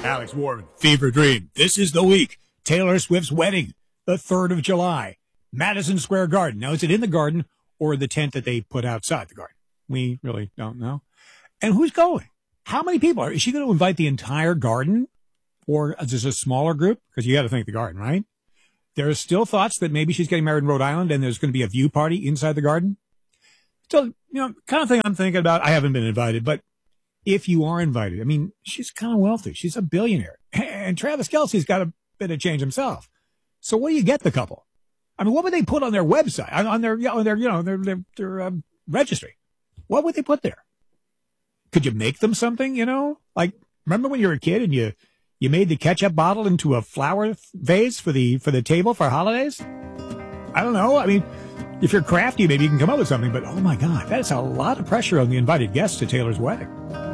Alex Warren, Fever Dream. This is the week. Taylor Swift's wedding, the 3rd of July. Madison Square Garden. Now, is it in the garden or the tent that they put outside the garden? We really don't know. And who's going? How many people? Is she going to invite the entire garden? Or just a smaller group? Because you got to think the garden, right? There are still thoughts that maybe she's getting married in Rhode Island and there's going to be a view party inside the garden. So, kind of thing I'm thinking about. I haven't been invited, but if you are invited, I mean, she's kind of wealthy. She's a billionaire. And Travis Kelce's got a bit of change himself. So what do you get the couple? I mean, what would they put on their website, on their registry? What would they put there? Could you make them something, Like, remember when you were a kid and you made the ketchup bottle into a flower vase for the table for holidays? I don't know. I mean, if you're crafty, maybe you can come up with something. But, oh, my God, that's a lot of pressure on the invited guests to Taylor's wedding.